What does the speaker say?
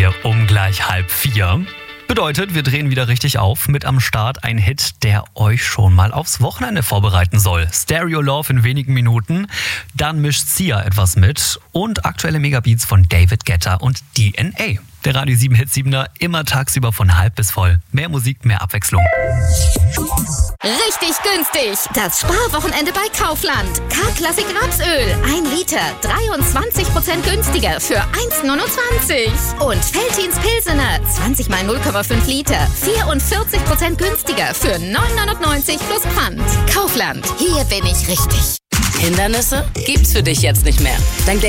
hier um gleich 3:30. Bedeutet, wir drehen wieder richtig auf. Mit am Start ein Hit, der euch schon mal aufs Wochenende vorbereiten soll. Stereo Love in wenigen Minuten. Dann mischt Sia etwas mit. Und aktuelle Megabeats von David Guetta und DNA. Der Radio 7 Hit 7er immer tagsüber von halb bis voll. Mehr Musik, mehr Abwechslung. Richtig günstig. Das Sparwochenende bei Kaufland. K-Klassik Rapsöl. 1 Liter. 23% günstiger für 1,29. Und Veltins Pilsener. 20 mal 0,5 Liter. 44% günstiger für 9,99 plus Pfand. Kaufland. Hier bin ich richtig. Hindernisse gibt's für dich jetzt nicht mehr. Dank der